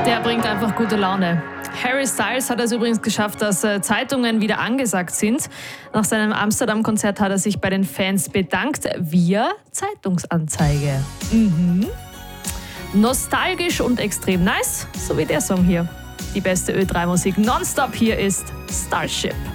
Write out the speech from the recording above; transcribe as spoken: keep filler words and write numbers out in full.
Der bringt einfach gute Laune. Harry Styles hat es übrigens geschafft, dass äh, Zeitungen wieder angesagt sind. Nach seinem Amsterdam-Konzert hat er sich bei den Fans bedankt via Zeitungsanzeige. Mhm. Nostalgisch und extrem nice, so wie der Song hier. Die beste Ö drei Musik nonstop hier ist Starship.